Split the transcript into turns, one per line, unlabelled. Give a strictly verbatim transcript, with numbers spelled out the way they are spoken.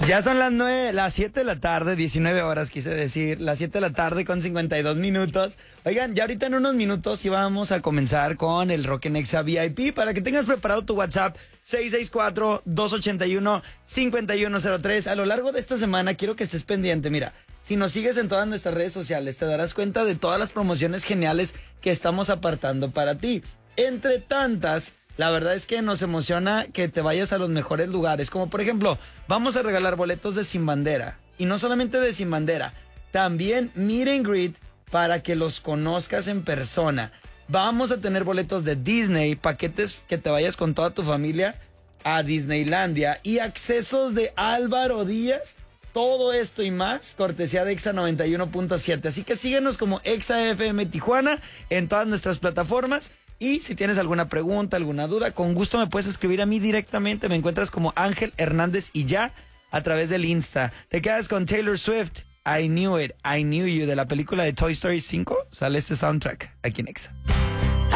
Ya son las nueve, las siete de la tarde, diecinueve horas quise decir, las siete de la tarde con cincuenta y dos minutos. Oigan, ya ahorita en unos minutos íbamos a comenzar con el Rock en Exa V I P para que tengas preparado tu WhatsApp seis seis cuatro, dos ocho uno, cinco uno cero tres. A lo largo de esta semana quiero que estés pendiente, mira, si nos sigues en todas nuestras redes sociales te darás cuenta de todas las promociones geniales que estamos apartando para ti. Entre tantas, la verdad es que nos emociona que te vayas a los mejores lugares, como por ejemplo, vamos a regalar boletos de Sin Bandera, y no solamente de Sin Bandera, también meet and greet para que los conozcas en persona. Vamos a tener boletos de Disney, paquetes que te vayas con toda tu familia a Disneylandia y accesos de Álvaro Díaz. Todo esto y más, cortesía de Exa noventa y uno punto siete. Así que síguenos como Exa F M Tijuana en todas nuestras plataformas. Y si tienes alguna pregunta, alguna duda, con gusto me puedes escribir a mí directamente. Me encuentras como Ángel Hernández y ya a través del Insta. Te quedas con Taylor Swift, I Knew It, I Knew You, de la película de Toy Story cinco. Sale este soundtrack aquí en Exa.